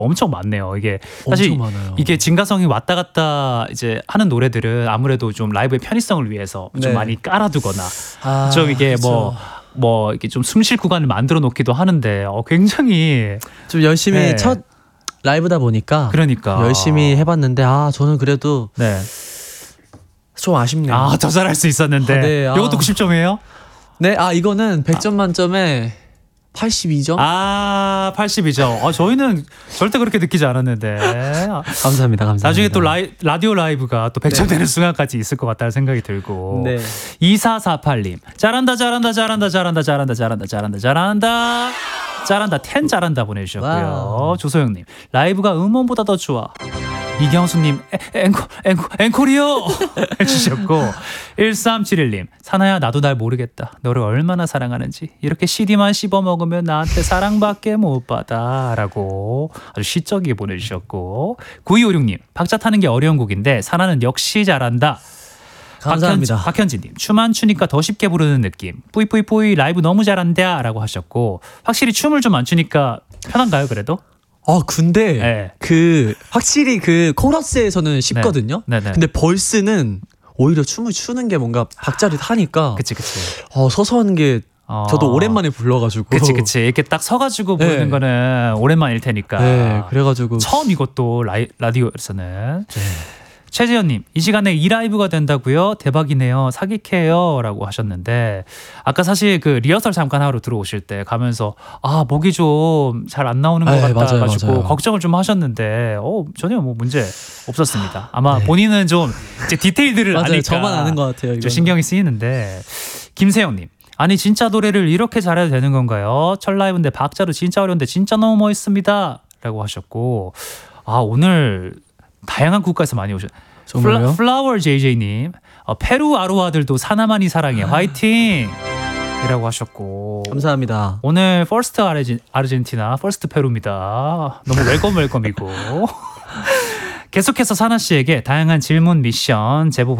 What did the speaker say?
엄청 많네요. 이게 사실 엄청 많아요. 이게 진가성이 왔다 갔다 이제 하는 노래들은 아무래도 좀 라이브의 편의성을 위해서 좀 네. 많이 깔아두거나 아, 좀 이게 그쵸. 뭐 이렇게 좀 숨쉴 구간을 만들어 놓기도 하는데 굉장히 좀 열심히 네. 첫 라이브다 보니까 그러니까 열심히 해봤는데 저는 그래도 네. 좀 아쉽네요. 더 잘할 수 있었는데 네, 이것도 90점이에요? 네, 이거는 100점 만점에 82점? 82점. 저희는 절대 그렇게 느끼지 않았는데. 감사합니다. 나중에 또 라디오 라이브가 또 100점 되는 순간까지 있을 것 같다는 생각이 들고. 네. 2448님. 잘한다. 잘한다 10 잘한다 보내주셨고요. 와우. 조소영님. 라이브가 음원보다 더 좋아. 이경수님 앵콜이요 해주셨고 1371님 사나야 나도 날 모르겠다 너를 얼마나 사랑하는지 이렇게 CD만 씹어먹으면 나한테 사랑밖에 못 받아 라고 아주 시적이게 보내주셨고 9256님 박자 타는 게 어려운 곡인데 사나는 역시 잘한다. 감사합니다. 박현진님 춤 안 추니까 더 쉽게 부르는 느낌 뿌이뿌이뿌이 라이브 너무 잘한다 라고 하셨고 확실히 춤을 좀 안 추니까 편한가요 그래도? 근데 네. 확실히 그 코러스에서는 쉽거든요. 네. 근데 벌스는 오히려 춤을 추는 게 뭔가 박자를 타니까 그치 서서 하는 게 저도 오랜만에 불러가지고 그치 이렇게 딱 서가지고 부르는 네. 거는 오랜만일 테니까 네, 그래가지고 처음 이것도 라디오에서는 최재현님 이 시간에 이 라이브가 된다고요? 대박이네요. 사기캐요 라고 하셨는데 아까 사실 그 리허설 잠깐 하러 들어오실 때 가면서 목이 좀 잘 안 나오는 것 같다 가지고 걱정을 좀 하셨는데 전혀 뭐 문제 없었습니다. 아마 본인은 좀 이제 디테일들을 아니까 저만 아는 것 같아요. 좀 신경이 쓰이는데 김세영님 아니 진짜 노래를 이렇게 잘해도 되는 건가요? 첫 라이브인데 박자도 진짜 어려운데 진짜 너무 멋있습니다 라고 하셨고 오늘 다양한 국가에서 많이 오셨. 정말요? 플라워 JJ님 페루 아로하들도 사나만이 사랑해 화이팅 이라고 하셨고 감사합니다. 오늘 퍼스트 아르헨티나 퍼스트 페루입니다. 너무 웰컴이고 계속해서 사나 씨에게 다양한 질문 미션 제보